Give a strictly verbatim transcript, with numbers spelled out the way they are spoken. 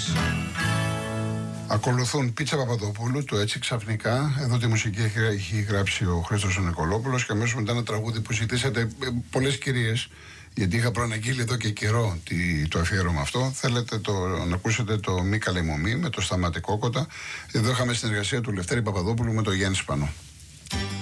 Μιχάλης. Ακολουθούν Πίτσα Παπαδοπούλου, το Έτσι Ξαφνικά. Εδώ τη μουσική έχει, έχει γράψει ο Χρήστος ο Νικολόπουλος και αμέσως μετά ένα τραγούδι που ζητήσατε πολλές κυρίες, γιατί είχα προαναγγείλει εδώ και καιρό τη, το αφιέρωμα αυτό. Θέλετε το, να ακούσετε το Μη Καλεμομή με το Σταμάτη Κόκοτα. Εδώ είχαμε συνεργασία του Λευτέρη Παπαδόπουλου με το Γιάννη Σπανό.